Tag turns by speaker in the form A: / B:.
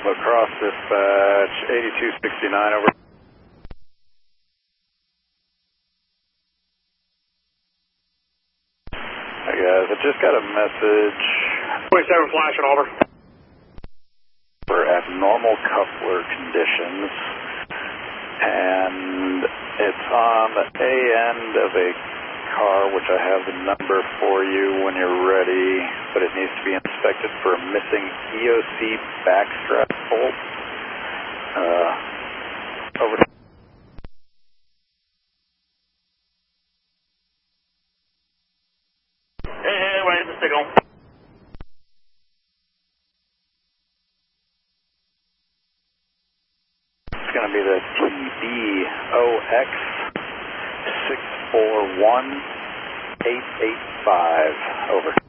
A: Lacrosse dispatch, 8269 over. Hi guys, I just got a message.
B: 27 flashing over.
A: For abnormal coupler conditions, and it's on the A end of a car, which I have the number for you when you're ready, but it needs to be inspected for a missing EOC backstrap bolt. Over.
B: Hey, wait, the signal.
A: It's going to be the TBOX 641885. Over.